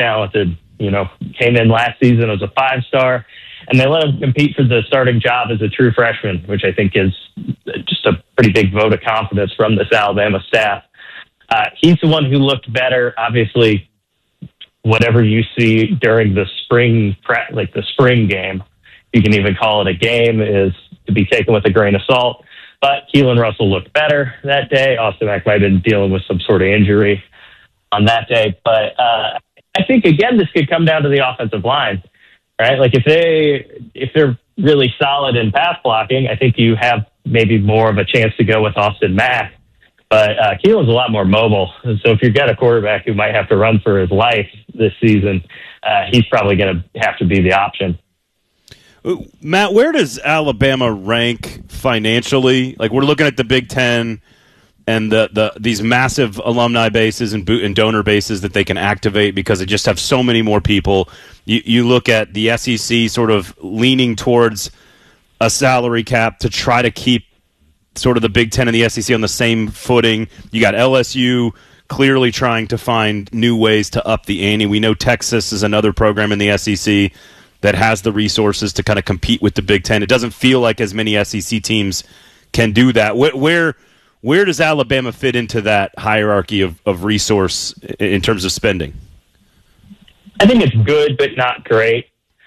talented. Came in last season as a 5-star, and they let him compete for the starting job as a true freshman, which I think is just a pretty big vote of confidence from this Alabama staff. He's the one who looked better. Obviously, whatever you see during the spring game, you can even call it a game, is to be taken with a grain of salt. But Keelan Russell looked better that day. Austin Mack might have been dealing with some sort of injury on that day. But I think, again, this could come down to the offensive line, right? Like if they're really solid in pass blocking, I think you have maybe more of a chance to go with Austin Mack. But Keelan's a lot more mobile. So if you've got a quarterback who might have to run for his life this season, he's probably going to have to be the option. Matt, where does Alabama rank financially? Like, we're looking at the Big Ten and these massive alumni bases and donor bases that they can activate because they just have so many more people. You look at the SEC sort of leaning towards a salary cap to try to keep sort of the Big Ten and the SEC on the same footing. You got LSU clearly trying to find new ways to up the ante. We know Texas is another program in the SEC that has the resources to kind of compete with the Big Ten. It doesn't feel like as many SEC teams can do that. Where does Alabama fit into that hierarchy of resource in terms of spending? I think it's good, but not great.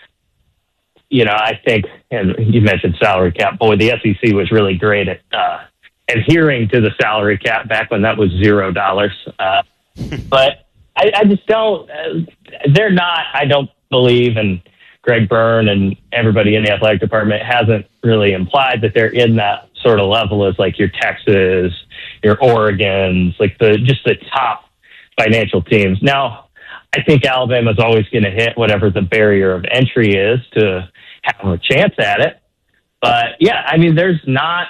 I think, and you mentioned salary cap. Boy, the SEC was really great at adhering to the salary cap back when that was $0. But I just don't. They're not. I don't believe, and Greg Byrne and everybody in the athletic department hasn't really implied that they're in that sort of level as like your Texas, your Oregons, like the top financial teams. Now, I think Alabama's always going to hit whatever the barrier of entry is to have a chance at it. But yeah, I mean, there's not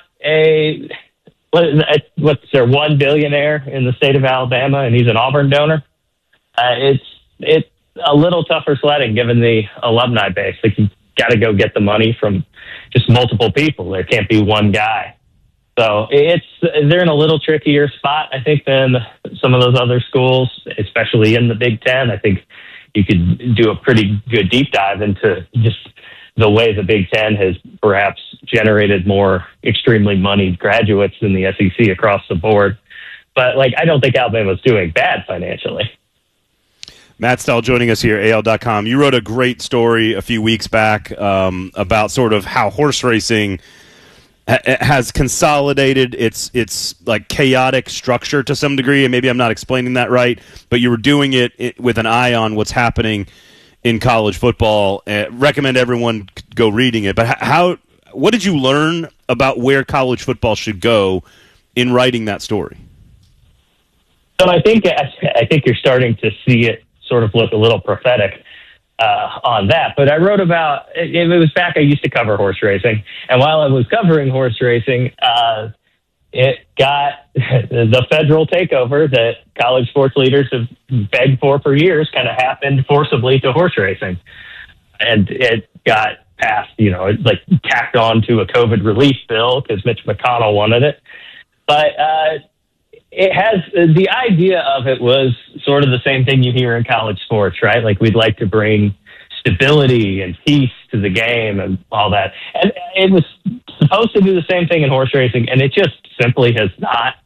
what's there, one billionaire in the state of Alabama, and he's an Auburn donor. It's a little tougher sledding given the alumni base. Like, you got to go get the money from just multiple people. There can't be one guy. So they're in a little trickier spot, I think, than some of those other schools, especially in the Big Ten. I think you could do a pretty good deep dive into just the way the Big Ten has perhaps generated more extremely moneyed graduates than the SEC across the board. But I don't think Alabama's doing bad financially. Matt Stahl joining us here, AL.com. You wrote a great story a few weeks back about sort of how horse racing has consolidated its like chaotic structure to some degree, and maybe I'm not explaining that right, but you were doing it with an eye on what's happening in college football. Recommend everyone go reading it. But what did you learn about where college football should go in writing that story? So I think you're starting to see it sort of look a little prophetic on that. But I wrote about it was back. I used to cover horse racing, and while I was covering horse racing, it got the federal takeover that college sports leaders have begged for years kind of happened forcibly to horse racing, and it got passed. Tacked on to a COVID relief bill because Mitch McConnell wanted it, but. It has the idea of it was sort of the same thing you hear in college sports, right? Like, we'd like to bring stability and peace to the game and all that. And it was supposed to do the same thing in horse racing, and it just simply has not.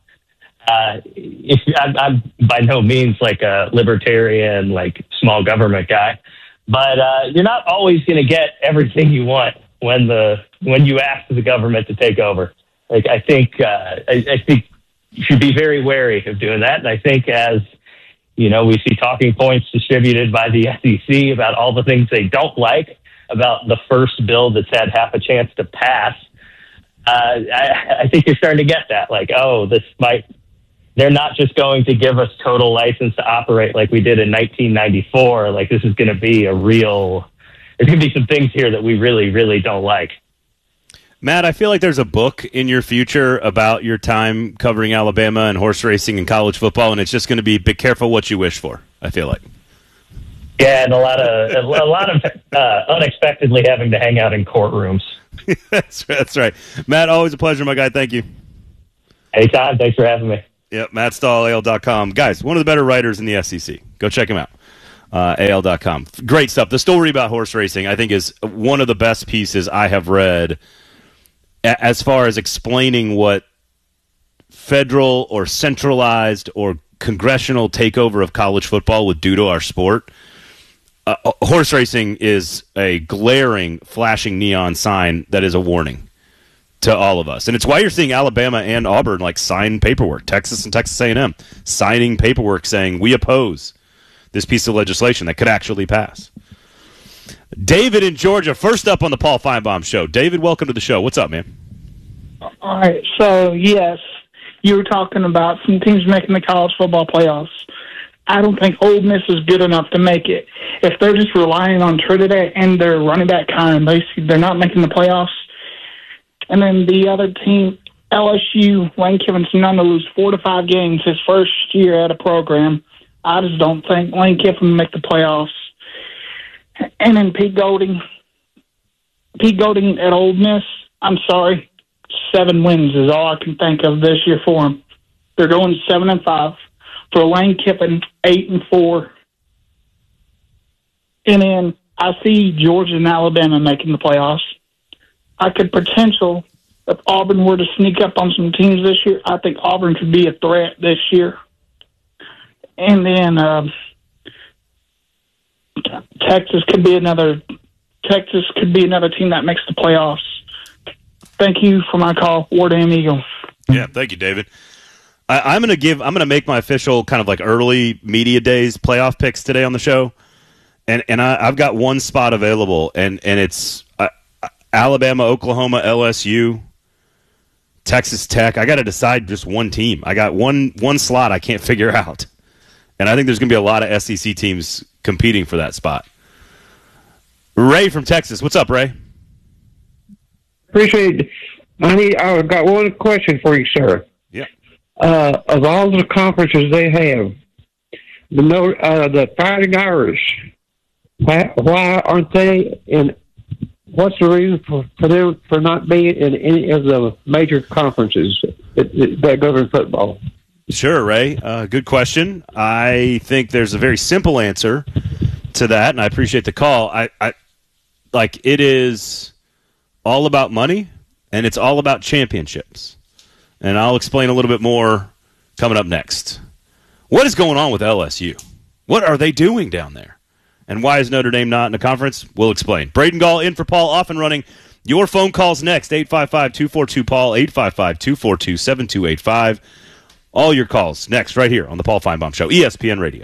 I'm by no means like a libertarian, like small government guy, but you're not always going to get everything you want when you ask the government to take over. Like, I think you should be very wary of doing that. And I think as, we see talking points distributed by the SEC about all the things they don't like about the first bill that's had half a chance to pass, I think you're starting to get that. Like, they're not just going to give us total license to operate like we did in 1994. Like, this is going to be there's going to be some things here that we really, really don't like. Matt, I feel like there's a book in your future about your time covering Alabama and horse racing and college football, and it's just going to be careful what you wish for, I feel like. Yeah, and a lot of unexpectedly having to hang out in courtrooms. That's right. Matt, always a pleasure, my guy. Thank you. Anytime. Thanks for having me. Yep, Matt Stahl, AL.com. Guys, one of the better writers in the SEC. Go check him out. AL.com. Great stuff. The story about horse racing, I think, is one of the best pieces I have read as far as explaining what federal or centralized or congressional takeover of college football would do to our sport. Horse racing is a glaring, flashing neon sign that is a warning to all of us. And it's why you're seeing Alabama and Auburn sign paperwork, Texas and Texas A&M signing paperwork saying we oppose this piece of legislation that could actually pass. David in Georgia, first up on the Paul Feinbaum Show. David, welcome to the show. What's up, man? All right, so yes, you were talking about some teams making the college football playoffs. I don't think Ole Miss is good enough to make it. If they're just relying on Trinidad and their running back Kyron Lacey, they're not making the playoffs. And then the other team, LSU, Lane Kiffin's known to lose 4 to 5 games his first year at a program. I just don't think Lane Kiffin will make the playoffs. And then Pete Golding at Ole Miss, I'm sorry, 7 wins is all I can think of this year for him. They're going 7-5. For Lane Kiffin, 8-4. And then I see Georgia and Alabama making the playoffs. I could potential, if Auburn were to sneak up on some teams this year, I think Auburn could be a threat this year. And then Texas could be another team that makes the playoffs. Thank you for my call, War Damn Eagle. Yeah, thank you, David. I'm gonna make my official kind of early media days playoff picks today on the show, and I've got one spot available, and it's Alabama, Oklahoma, LSU, Texas Tech. I got to decide just one team. I got one slot I can't figure out, and I think there's gonna be a lot of SEC teams competing for that spot. Ray from Texas, what's up, Ray? Appreciate it. I've got one question for you, sir. Yeah. Of all the conferences they have, the Fighting Irish, why aren't they in? What's the reason for them for not being in any of the major conferences that govern football? Sure, Ray. Good question. I think there's a very simple answer to that, and I appreciate the call. It is all about money, and it's all about championships. And I'll explain a little bit more coming up next. What is going on with LSU? What are they doing down there? And why is Notre Dame not in the conference? We'll explain. Braden Gall in for Paul, off and running. Your phone calls next, 855-242-PAUL, 855-242-7285. All your calls next right here on the Paul Feinbaum Show, ESPN Radio.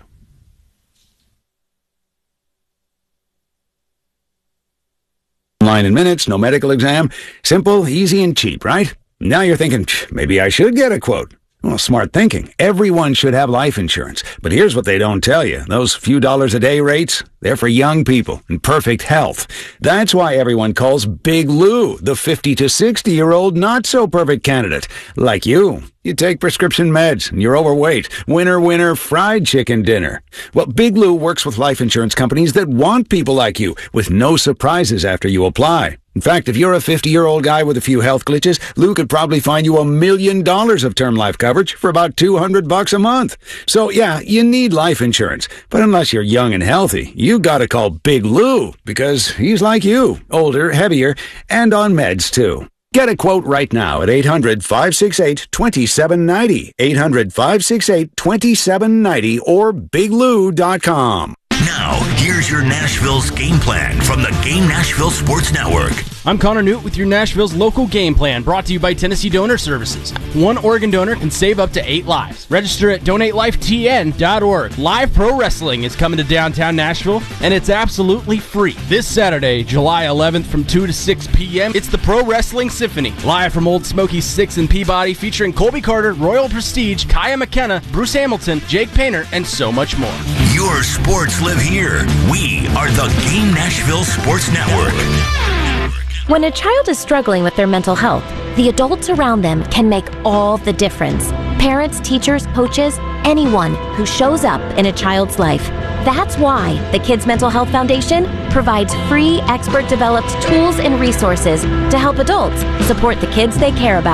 Line in minutes, no medical exam. Simple, easy, and cheap, right? Now you're thinking, maybe I should get a quote. Well, smart thinking. Everyone should have life insurance. But here's what they don't tell you. Those few dollars a day rates, they're for young people in perfect health. That's why everyone calls Big Lou the 50 to 60-year-old not-so-perfect candidate. Like you. You take prescription meds, and you're overweight. Winner, winner, fried chicken dinner. Well, Big Lou works with life insurance companies that want people like you, with no surprises after you apply. In fact, if you're a 50-year-old guy with a few health glitches, Lou could probably find you $1 million of term life coverage for about $200 a month. So, yeah, you need life insurance. But unless you're young and healthy, you gotta call Big Lou, because he's like you, older, heavier, and on meds, too. Get a quote right now at 800-568-2790, 800-568-2790, or biglou.com. Now, here's your Nashville's game plan from the Game Nashville Sports Network. I'm Connor Newt with your Nashville's local game plan, brought to you by Tennessee Donor Services. One Oregon donor can save up to 8 lives. Register at donatelifetn.org. Live pro wrestling is coming to downtown Nashville, and it's absolutely free. This Saturday, July 11th from 2 to 6 p.m., it's the Pro Wrestling Symphony. Live from Old Smoky 6 in Peabody, featuring Colby Carter, Royal Prestige, Kaya McKenna, Bruce Hamilton, Jake Painter, and so much more. Your sports live here. We are the Game Nashville Sports Network. When a child is struggling with their mental health, the adults around them can make all the difference. Parents, teachers, coaches, anyone who shows up in a child's life. That's why the Kids Mental Health Foundation provides free, expert-developed tools and resources to help adults support the kids they care about.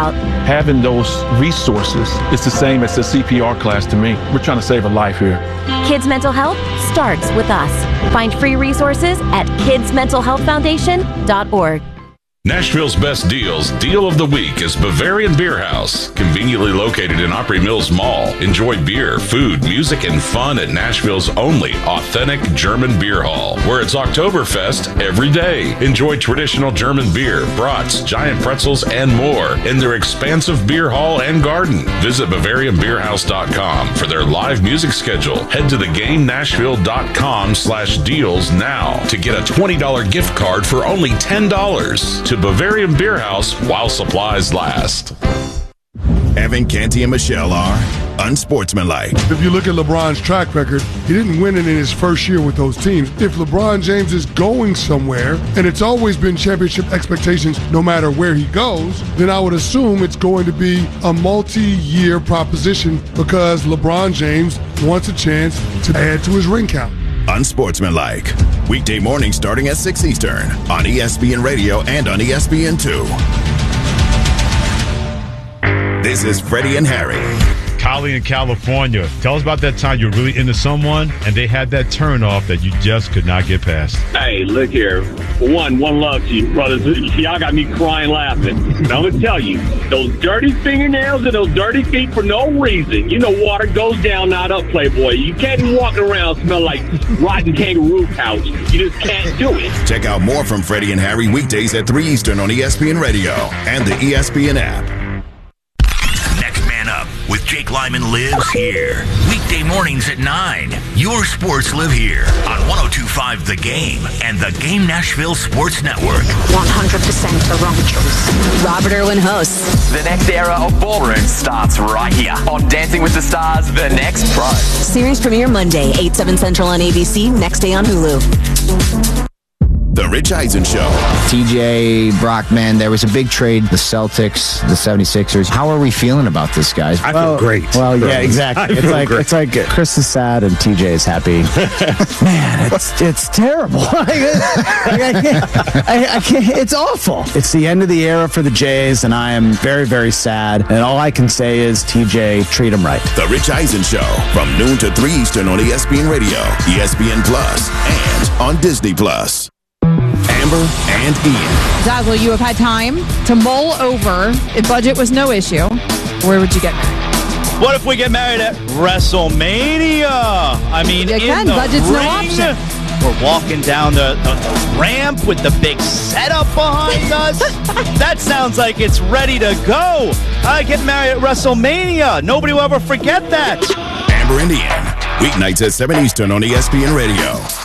having those resources is the same as the CPR class to me. We're trying to save a life here. Kids' mental health starts with us. Find free resources at kidsmentalhealthfoundation.org. Nashville's best deals, deal of the week is Bavarian Beer House. Conveniently located in Opry Mills Mall. Enjoy beer, food, music, and fun at Nashville's only authentic German beer hall, where it's Oktoberfest every day. Enjoy traditional German beer, brats, giant pretzels, and more in their expansive beer hall and garden. Visit BavarianBeerHouse.com for their live music schedule. Head to theGameNashville.com/deals now to get a $20 gift card for only $10. To Bavarian Beer House while supplies last. Evan, Canty, and Michelle are unsportsmanlike. If you look at LeBron's track record, he didn't win it in his first year with those teams. If LeBron James is going somewhere, and it's always been championship expectations no matter where he goes, then I would assume it's going to be a multi-year proposition because LeBron James wants a chance to add to his ring count. Unsportsmanlike. Weekday mornings starting at 6 Eastern on ESPN Radio and on ESPN2. This is Freddie and Harry. Kylie in California. Tell us about that time you're really into someone and they had that turn off that you just could not get past. Hey, look here. One love to you, brothers. Y'all got me crying laughing. And I'm going to tell you, those dirty fingernails and those dirty feet for no reason. You know water goes down, not up, Playboy. You can't be walking around smell like rotten kangaroo pouch. You just can't do it. Check out more from Freddie and Harry weekdays at 3 Eastern on ESPN Radio and the ESPN app. With Jake Lyman lives here. Weekday mornings at 9. Your sports live here on 102.5 The Game and the Game Nashville Sports Network. 100% the wrong choice. Robert Irwin hosts. The next era of ballroom starts right here on Dancing with the Stars, The Next Pro. Series premiere Monday, 8/7 Central on ABC, next day on Hulu. The Rich Eisen Show. TJ, Brockman, there was a big trade. The Celtics, the 76ers. How are we feeling about this, guys? I feel great. Well, yeah, exactly. It's like Chris is sad and TJ is happy. Man, it's terrible. I can't. It's awful. It's the end of the era for the Jays, and I am very, very sad. And all I can say is, TJ, treat him right. The Rich Eisen Show from noon to 3 Eastern on ESPN Radio, ESPN Plus, and on Disney Plus. Amber and Ian. Zazzle, you have had time to mull over. If budget was no issue, where would you get married? What if we get married at WrestleMania? I mean, budget's ring, no option. We're walking down the ramp with the big setup behind us. That sounds like it's ready to go. I get married at WrestleMania. Nobody will ever forget that. Amber and Ian, weeknights at 7 Eastern on ESPN Radio.